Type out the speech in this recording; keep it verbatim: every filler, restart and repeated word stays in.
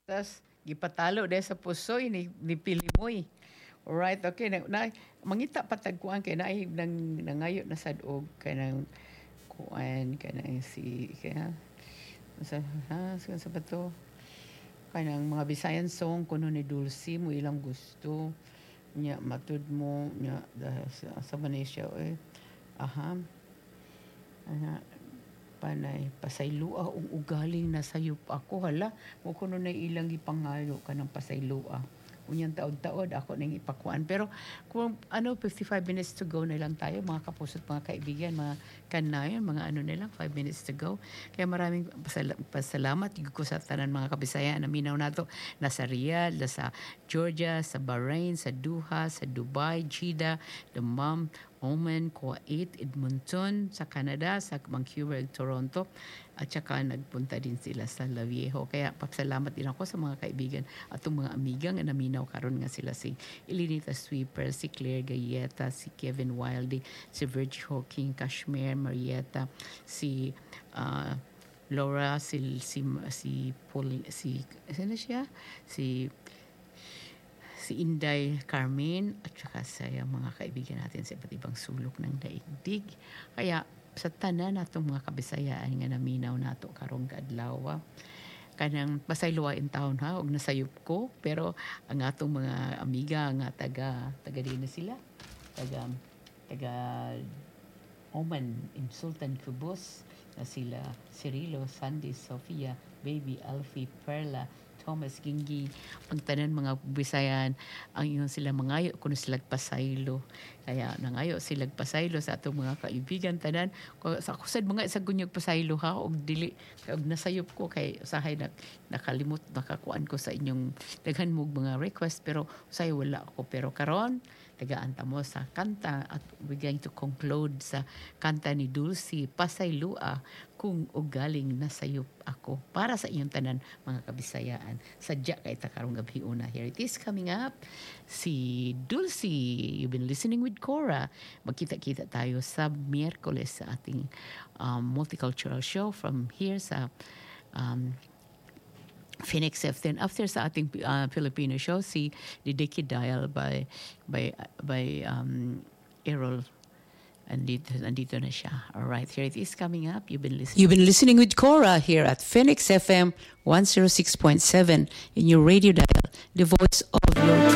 tas gipatalo dahil sa pusoy ni, ni Pilimoy. Alright, okay. Na, na, mangita patagkuan kay na ay nang nangayo na sad og kanang kuan kanang si kaya sa ha sa, sa bato kanang mga Visayan song kuno ni Dulcie mo ilang gusto nya matud mo nya dahil sa, sa Malaysia eh aha ana panay pasaylua og ugaling na sayop ako hala mo kuno na ilang gipangayo kanang pasaylua unyang taod-taod ako nang ipakuan. Pero kung ano, fifty-five minutes to go na lang tayo, mga kapusot, mga kaibigan, mga kanayon, mga ano na lang, five minutes to go. Kaya maraming pasal- pasalamat ko sa tanan mga kabisayan na minaw nato nasa Riyadh, nasa Georgia, sa Bahrain, sa Doha, sa Dubai, Jeddah, Dammam, Oman, Kuwait, Edmonton, sa Canada, sa Vancouver, Toronto, at saka nagpunta din sila sa La Viejo. Kaya papasalamat din ako sa mga kaibigan at itong mga amiga nga naminaw karon nga sila si Elinita Sweeper, si Claire Gayeta, si Kevin Wildy, si Virgie Hawking, Kashmir, Marietta, si uh, Laura, si si si Paul, si sino siya? Si si Inday Carmen at saka sa mga kaibigan natin sa iba't ibang sulok ng daigdig. Kaya sa tanan natong mga kabisayaan nga naminaw nato karong adlaw kanang pasayloa in town ha og nasayop ko pero ang atong mga amiga nga taga taga din na sila taga taga Oman in Sultan Kubus na sila Cirilo, Sandy, Sofia, Baby, Alfie, Perla, Thomas Gingi, ang tanan mga Bisayan, ang yun sila mangayo kuno sila pasaylo. Kaya nangayo sila pasaylo sa atong mga kaibigan tanan. Sa kusad mga sa gunyog pasaylo ha og dili og nasayop ko kay usahay na nakalimot nakakuan ko sa inyong daghan mo mga request pero usay wala ako pero karon tagaan ta mo sa kanta at we're going to conclude sa kanta ni Dulcie Pasaylua kung ugaling nasayop ako para sa inyong tanan mga kabisayaan sadya kay ta karong gabi una. Here it is coming up si Dulcie. You've been listening with Cora. Magkita-kita tayo sa Miyerkules sa ating um, multicultural show from here sa um, Phoenix F M. After sa ating uh, Filipino show si Didiki Dial by by by um, Errol. Andito, andito na siya. All right, here it is coming up. You've been listening. You've been listening with Cora here at Phoenix F M one oh six point seven in your radio dial, the voice of your